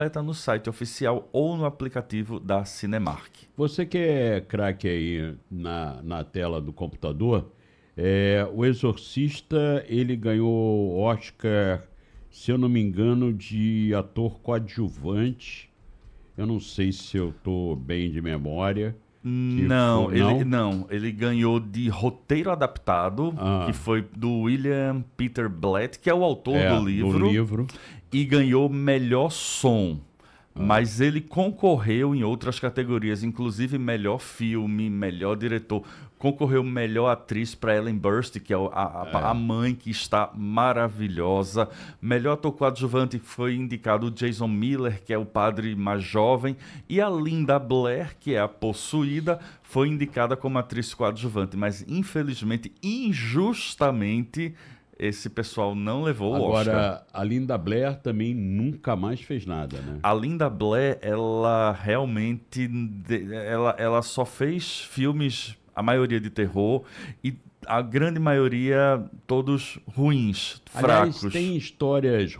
completa no site oficial ou no aplicativo da Cinemark. Você que é craque aí na tela do computador, o Exorcista, ele ganhou Oscar, se eu não me engano, de ator coadjuvante. Eu não sei se eu estou bem de memória. Não, Não? ele ganhou de roteiro adaptado, que foi do William Peter Blatt, que é o autor do livro, e ganhou melhor som. Mas ele concorreu em outras categorias, inclusive melhor filme, melhor diretor. Concorreu melhor atriz para Ellen Burstyn, que é a mãe, que está maravilhosa. Melhor ator coadjuvante foi indicado o Jason Miller, que é o padre mais jovem. E a Linda Blair, que é a possuída, foi indicada como atriz coadjuvante. Mas, infelizmente, injustamente, esse pessoal não levou o Oscar. Agora, a Linda Blair também nunca mais fez nada, né? A Linda Blair, ela realmente... Ela só fez filmes, a maioria de terror, e a grande maioria todos ruins, Aliás, fracos. tem histórias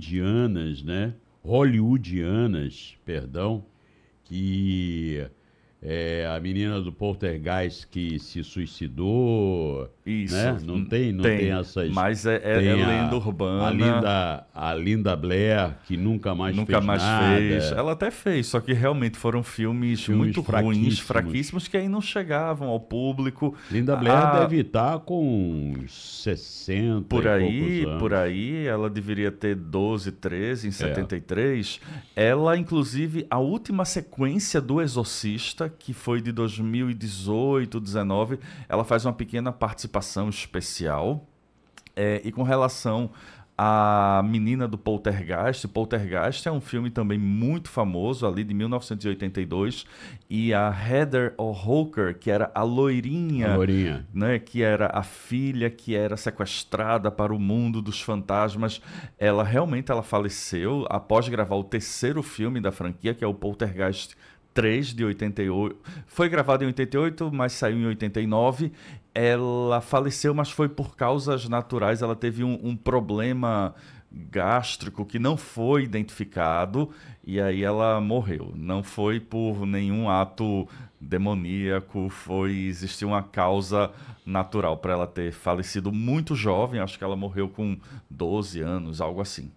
hollywoodianas, perdão, que a menina do Poltergeist que se suicidou, Isso, né? Não tem essas... Mas tem lenda urbana. A Linda Blair, que nunca mais Nunca fez mais nada. fez. Ela até fez, só que realmente foram filmes muito ruins, fraquíssimos, que aí não chegavam ao público. Linda Blair deve estar com uns 60 por e aí, poucos anos. por aí, ela deveria ter 12, 13 em 73. Ela, inclusive, a última sequência do Exorcista, que foi de 2018, 19, ela faz uma pequena participação especial. E com relação à menina do Poltergeist, Poltergeist é um filme também muito famoso, ali de 1982, e a Heather O'Rourke, que era a loirinha, né, que era a filha que era sequestrada para o mundo dos fantasmas, ela faleceu após gravar o terceiro filme da franquia, que é o Poltergeist 3, de 88. Foi gravado em 88, mas saiu em 89. Ela faleceu, mas foi por causas naturais. Ela teve um problema gástrico que não foi identificado e aí ela morreu. Não foi por nenhum ato demoníaco, existiu uma causa natural para ela ter falecido muito jovem. Acho que ela morreu com 12 anos, algo assim.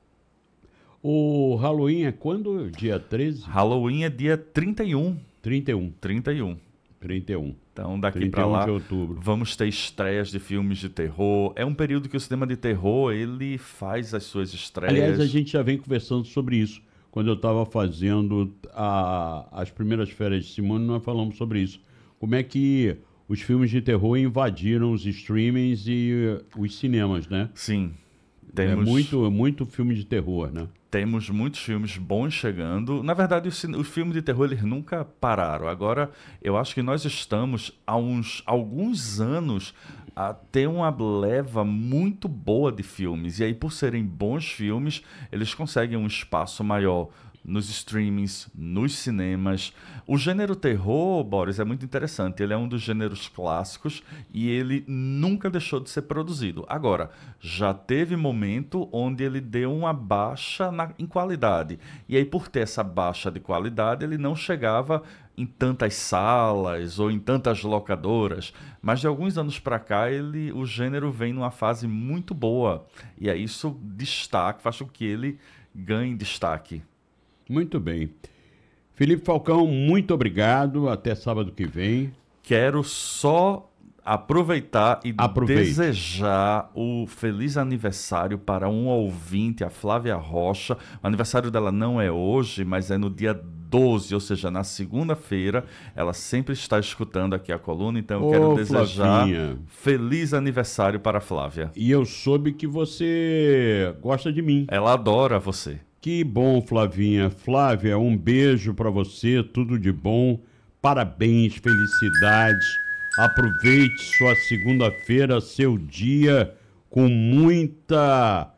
O Halloween é quando? Dia 13? Halloween é dia 31. 31. 31. Então, daqui para lá, de outubro. vamos ter estreias de filmes de terror. É um período que o cinema de terror, ele faz as suas estreias. Aliás, a gente já vem conversando sobre isso. Quando eu estava fazendo as primeiras férias de Simone, nós falamos sobre isso. Como é que os filmes de terror invadiram os streamings e os cinemas, né? Sim. Muito filme de terror, né? Temos muitos filmes bons chegando. Na verdade, os filmes de terror eles nunca pararam. Agora, eu acho que nós estamos há alguns anos a ter uma leva muito boa de filmes. E aí, por serem bons filmes, eles conseguem um espaço maior nos streamings, nos cinemas. O gênero terror, Boris, é muito interessante. Ele é um dos gêneros clássicos e ele nunca deixou de ser produzido. Agora, já teve momento onde ele deu uma baixa em qualidade. E aí, por ter essa baixa de qualidade, ele não chegava em tantas salas ou em tantas locadoras. Mas de alguns anos para cá, o gênero vem numa fase muito boa. E aí isso faz com que ele ganhe destaque. Muito bem. Felipe Falcão, muito obrigado. Até sábado que vem. Quero só aproveitar e desejar o feliz aniversário para um ouvinte, a Flávia Rocha. O aniversário dela não é hoje, mas é no dia 12, ou seja, na segunda-feira. Ela sempre está escutando aqui a coluna, então eu quero desejar feliz aniversário para a Flávia. E eu soube que você gosta de mim. Ela adora você. Que bom, Flavinha. Flávia, um beijo para você, tudo de bom. Parabéns, felicidades. Aproveite sua segunda-feira, seu dia com muita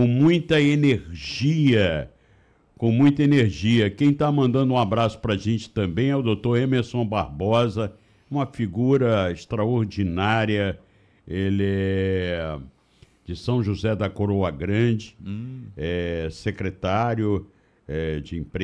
energia. Com muita energia. Quem está mandando um abraço para a gente também é o Dr. Emerson Barbosa, uma figura extraordinária. Ele é de São José da Coroa Grande, secretário de empresa.